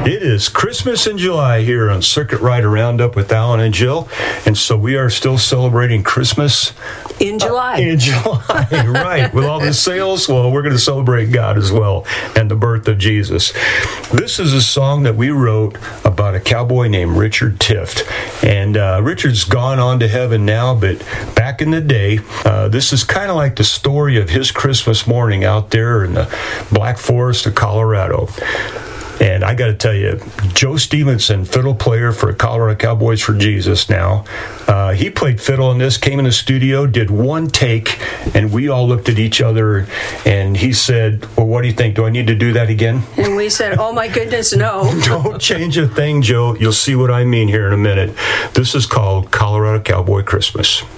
It is Christmas in July here on Circuit Rider Roundup with Alan and Jill. And so we are still celebrating Christmas in July. In July, right. With all the sales, well, we're going to celebrate God as well and the birth of Jesus. This is a song that we wrote about a cowboy named Richard Tift. And Richard's gone on to heaven now, but back in the day, this is kind of like the story of his Christmas morning out there in the Black Forest of Colorado. And I got to tell you, Joe Stevenson, fiddle player for Colorado Cowboys for Jesus now, he played fiddle in this, came in the studio, did one take, and we all looked at each other, and he said, well, what do you think? Do I need to do that again? And we said, oh my goodness, no. Don't change a thing, Joe. You'll see what I mean here in a minute. This is called Colorado Cowboy Christmas.